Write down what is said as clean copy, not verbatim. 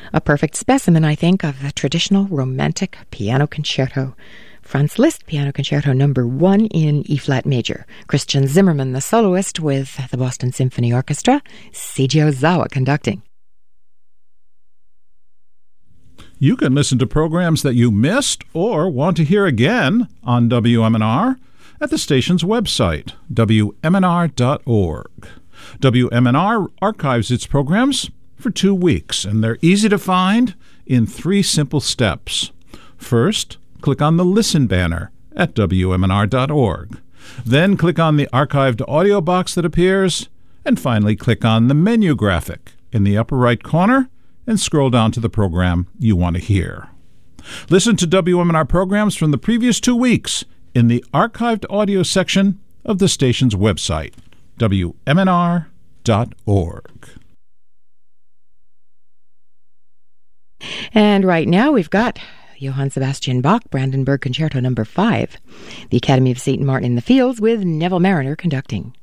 A perfect specimen, I think, of the traditional romantic piano concerto. Franz Liszt Piano Concerto No. 1 in E-flat major. Christian Zimmerman, the soloist, with the Boston Symphony Orchestra. Seiji Ozawa conducting. You can listen to programs that you missed or want to hear again on WMNR at the station's website, WMNR.org. WMNR archives its programs for 2 weeks, and they're easy to find in 3 simple steps. First, click on the Listen banner at WMNR.org. Then click on the archived audio box that appears, and finally click on the menu graphic in the upper right corner and scroll down to the program you want to hear. Listen to WMNR programs from the previous 2 weeks in the archived audio section of the station's website, WMNR.org. And right now we've got Johann Sebastian Bach, Brandenburg Concerto No. 5. The Academy of St. Martin in the Fields with Neville Marriner conducting.